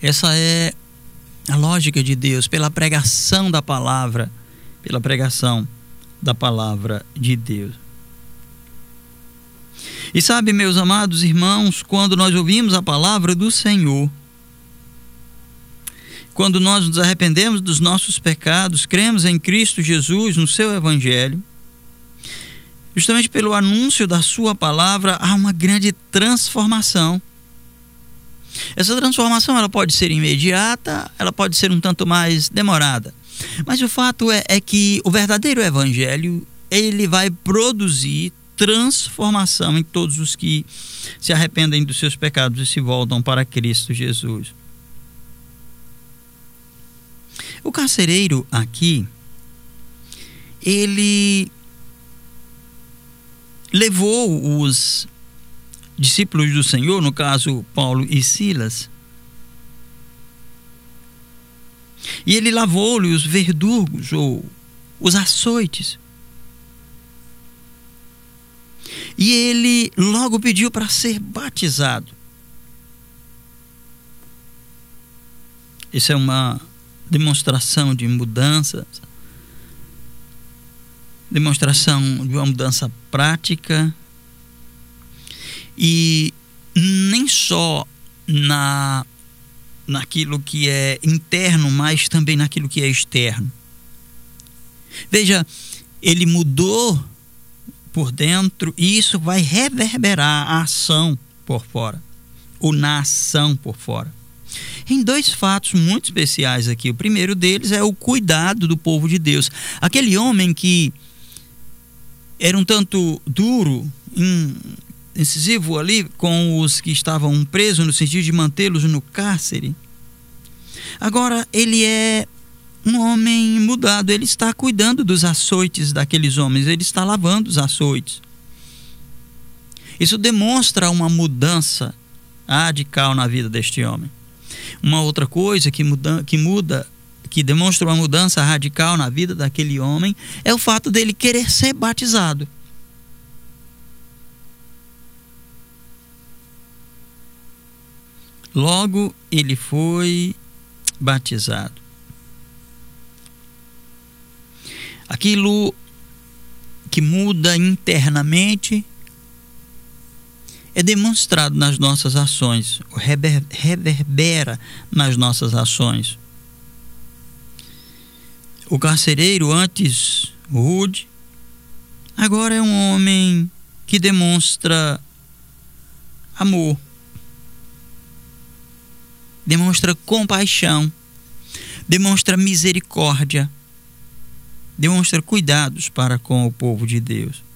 Essa é a lógica de Deus, pela pregação da palavra, de Deus. E sabe, meus amados irmãos, quando nós ouvimos a palavra do Senhor, quando nós nos arrependemos dos nossos pecados, cremos em Cristo Jesus, no seu Evangelho, justamente pelo anúncio da sua palavra, há uma grande transformação. Essa transformação ela pode ser imediata, ela pode ser um tanto mais demorada. Mas o fato é que o verdadeiro Evangelho, ele vai produzir transformação em todos os que se arrependem dos seus pecados e se voltam para Cristo Jesus. O carcereiro aqui, ele levou os discípulos do Senhor, no caso Paulo e Silas, e ele lavou-lhe os verdugos ou os açoites. E ele logo pediu para ser batizado. Isso é uma demonstração de mudança, demonstração de uma mudança prática, e nem só naquilo que é interno, mas também naquilo que é externo. Veja, ele mudou por dentro e isso vai reverberar a ação por fora, ou na ação por fora. Em dois fatos muito especiais aqui. O primeiro deles é o cuidado do povo de Deus. Aquele homem que era um tanto duro, incisivo ali com os que estavam presos, no sentido de mantê-los no cárcere. Agora ele é um homem mudado, ele está cuidando dos açoites daqueles homens, ele está lavando os açoites. Isso demonstra uma mudança radical na vida deste homem. Uma outra coisa que demonstra uma mudança radical na vida daquele homem é o fato dele querer ser batizado. Logo, ele foi batizado. Aquilo que muda internamente é demonstrado nas nossas ações, reverbera nas nossas ações. O carcereiro, antes rude, agora é um homem que demonstra amor, demonstra compaixão, demonstra misericórdia, demonstra cuidados para com o povo de Deus.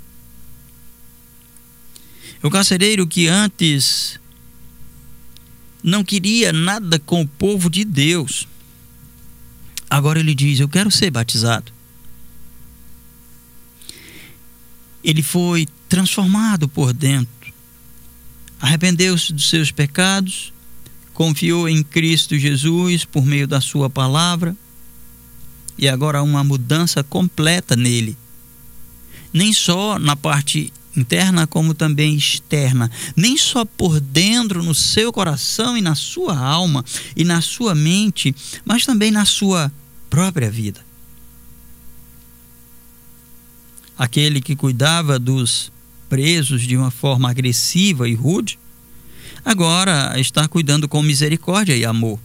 O carcereiro que antes não queria nada com o povo de Deus, agora ele diz: eu quero ser batizado. Ele foi transformado por dentro, arrependeu-se dos seus pecados, confiou em Cristo Jesus por meio da sua palavra, e agora há uma mudança completa nele, nem só na parte interna como também externa, nem só por dentro no seu coração e na sua alma e na sua mente, mas também na sua própria vida. Aquele que cuidava dos presos de uma forma agressiva e rude, agora está cuidando com misericórdia e amor.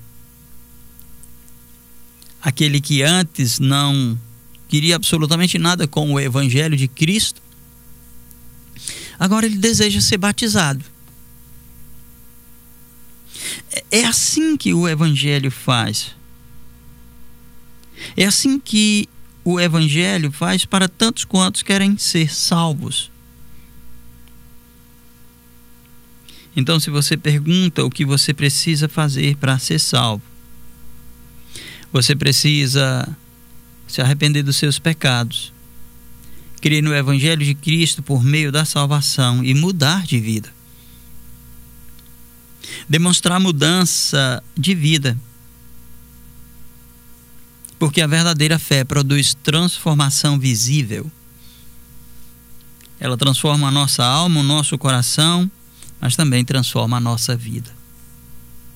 Aquele que antes não queria absolutamente nada com o Evangelho de Cristo, agora ele deseja ser batizado. É assim que o Evangelho faz. É assim que o Evangelho faz para tantos quantos querem ser salvos. Então, se você pergunta o que você precisa fazer para ser salvo, você precisa se arrepender dos seus pecados, crer no Evangelho de Cristo por meio da salvação e mudar de vida. Demonstrar mudança de vida. Porque a verdadeira fé produz transformação visível. Ela transforma a nossa alma, o nosso coração, mas também transforma a nossa vida.